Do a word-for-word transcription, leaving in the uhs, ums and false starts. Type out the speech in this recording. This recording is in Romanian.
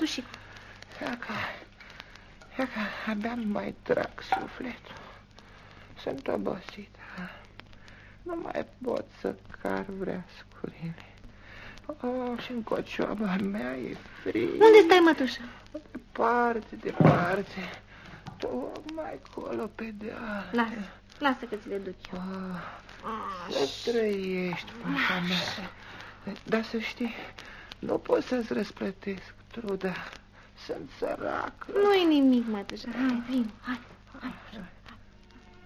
mătușicu. Ia că, ia că abia mai trag sufletul. Sunt obosită. Nu mai pot să car vreascurile. Oh, și în cocioaba mea e frig. Unde stai, mătușă? Departe, departe. Tocmai acolo pe deal. Lasă, lasă că ți le duc eu. Oh, să trăiești, fata mea. Dar să știi, nu pot să-ți răsplătesc truda. Sunt săracă. Nu-i nimic, mătușă. Hai, vin, hai, hai.